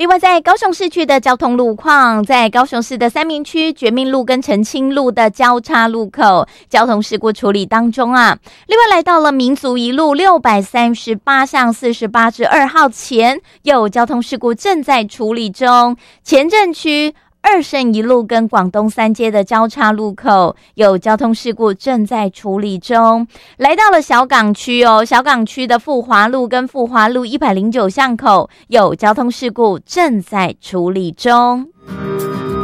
另外在高雄市区的交通路况，在高雄市的三民区觉民路跟澄清路的交叉路口交通事故处理当中啊。另外来到了民族一路638巷48至2号前有交通事故正在处理中，前镇区二圣一路跟广东三街的交叉路口有交通事故正在处理中。来到了小港区小港区的富华路跟富华路109巷口有交通事故正在处理中。